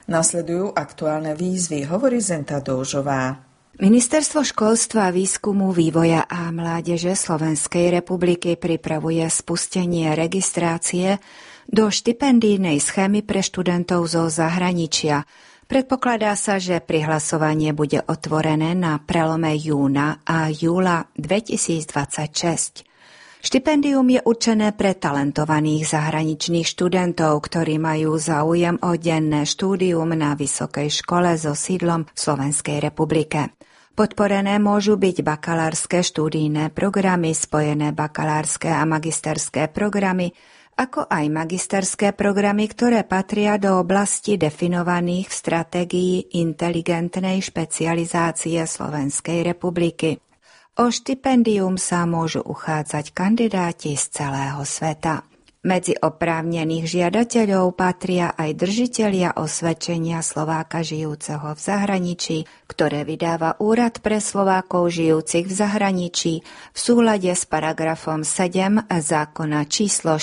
Nasledujú aktuálne výzvy, hovorí Zenta Doužová. Ministerstvo školstva, výskumu, vývoja a mládeže Slovenskej republiky pripravuje spustenie registrácie do štipendijnej schémy pre študentov zo zahraničia. Predpokladá sa, že prihlasovanie bude otvorené na prelome júna a júla 2026. Štipendium je určené pre talentovaných zahraničných študentov, ktorí majú záujem o denné štúdium na vysokej škole so sídlom v Slovenskej republike. Podporené môžu byť bakalárske študijné programy, spojené bakalárske a magisterské programy, ako aj magisterské programy, ktoré patria do oblasti definovaných v stratégii inteligentnej špecializácie Slovenskej republiky. O štipendium sa môžu uchádzať kandidáti z celého sveta. Medzi oprávnených žiadateľov patria aj držitelia osvedčenia Slováka žijúceho v zahraničí, ktoré vydáva Úrad pre Slovákov žijúcich v zahraničí v súlade s paragrafom 7 zákona číslo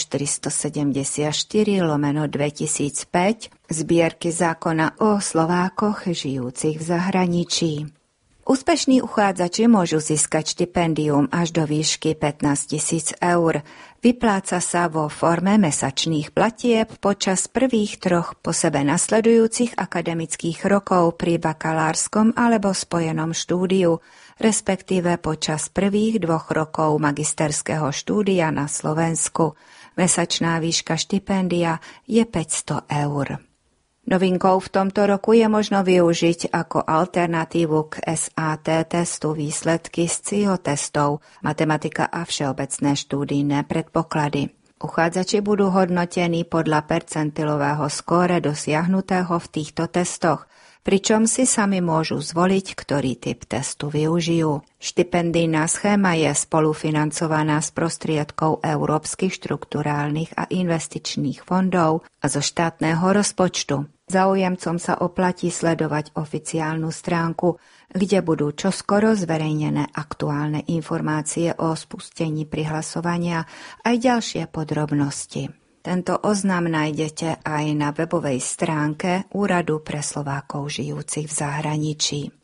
474/2005 zbierky zákona o Slovákoch žijúcich v zahraničí. Úspešní uchádzači môžu získať štipendium až do výšky 15 000 eur. Vypláca sa vo forme mesačných platieb počas prvých 3 po sebe nasledujúcich akademických rokov pri bakalárskom alebo spojenom štúdiu, respektíve počas prvých 2 rokov magisterského štúdia na Slovensku. Mesačná výška štipendia je 500 eur. Novinkou v tomto roku je možno využiť ako alternatívu k SAT testu výsledky z CIO testov, matematika a všeobecné štúdijné predpoklady. Uchádzači budú hodnotení podľa percentilového skóre dosiahnutého v týchto testoch, pričom si sami môžu zvoliť, ktorý typ testu využijú. Štipendijná schéma je spolufinancovaná z prostriedkov európskych štrukturálnych a investičných fondov a zo štátneho rozpočtu. Záujemcom sa oplatí sledovať oficiálnu stránku, kde budú čoskoro zverejnené aktuálne informácie o spustení prihlasovania aj ďalšie podrobnosti. Tento oznam nájdete aj na webovej stránke Úradu pre Slovákov žijúcich v zahraničí.